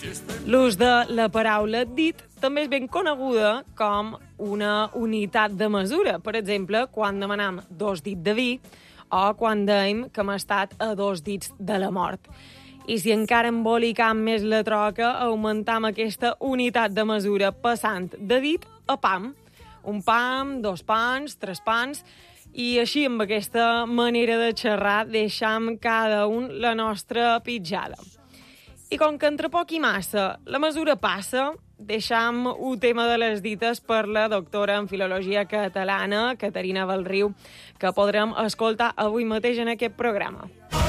L'ús de la paraula dit també és ben coneguda com una unitat de mesura. Per exemple, quan demanam 2 dits de vi o quan dèiem que hem estat a 2 dits de la mort. I si encara embolicam més la troca, augmentam aquesta unitat de mesura passant de dit a pam. Un pam, 2 pans, 3 pans, i així, amb aquesta manera de xerrar, deixam cada un la nostra pitjada. I com que entre poc i massa la mesura passa, deixam un tema de les dites per la doctora en Filologia Catalana, Caterina Valriu, que podrem escoltar avui mateix en aquest programa.